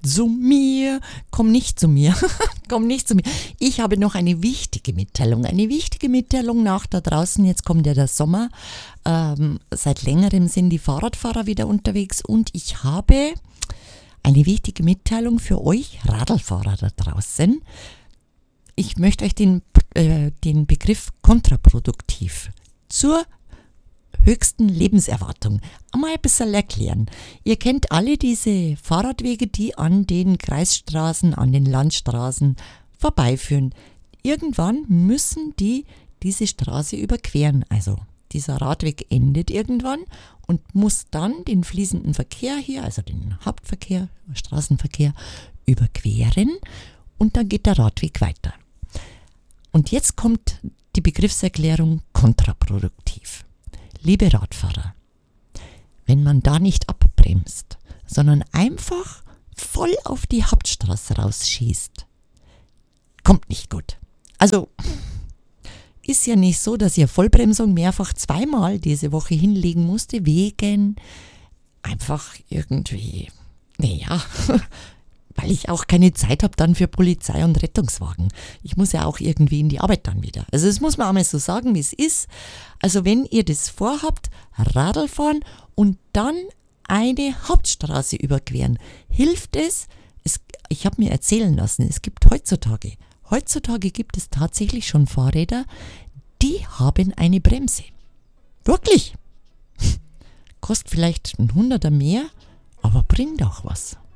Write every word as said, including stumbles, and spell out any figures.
zu mir, komm nicht zu mir, komm nicht zu mir. Ich habe noch eine wichtige Mitteilung, eine wichtige Mitteilung nach da draußen. Jetzt kommt ja der Sommer. Ähm, seit längerem sind die Fahrradfahrer wieder unterwegs und ich habe eine wichtige Mitteilung für euch Radlfahrer da draußen. Ich möchte euch den, äh, den Begriff kontraproduktiv zur höchsten Lebenserwartung einmal ein bisschen erklären. Ihr kennt alle diese Fahrradwege, die an den Kreisstraßen, an den Landstraßen vorbeiführen. Irgendwann müssen die diese Straße überqueren. Also dieser Radweg endet irgendwann und muss dann den fließenden Verkehr hier, also den Hauptverkehr, Straßenverkehr, überqueren und dann geht der Radweg weiter. Und jetzt kommt die Begriffserklärung kontraproduktiv. Liebe Radfahrer, wenn man da nicht abbremst, sondern einfach voll auf die Hauptstraße rausschießt, kommt nicht gut. Also ist ja nicht so, dass ihr Vollbremsung mehrfach zweimal diese Woche hinlegen musste, wegen einfach irgendwie, naja, weil ich auch keine Zeit habe dann für Polizei und Rettungswagen. Ich muss ja auch irgendwie in die Arbeit dann wieder. Also das muss man einmal so sagen, wie es ist. Also wenn ihr das vorhabt, Radl fahren und dann eine Hauptstraße überqueren, hilft es. es ich habe mir erzählen lassen, es gibt heutzutage, heutzutage gibt es tatsächlich schon Fahrräder, die haben eine Bremse. Wirklich. Kostet vielleicht ein Hunderter mehr, aber bringt auch was.